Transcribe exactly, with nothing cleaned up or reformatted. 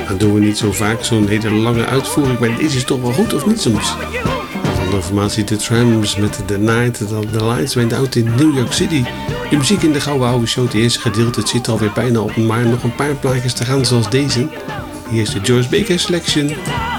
Dat doen we niet zo vaak, zo'n hele lange uitvoering, maar deze is toch wel goed, of niet soms? Van de formatie The Tramps met The Night That The Lights Went Out in New York City. De muziek in de Gouden Oude Show, het eerste gedeelte, het zit alweer bijna op, maar nog een paar plaatjes te gaan zoals deze. Hier is de Joyce Baker Selection.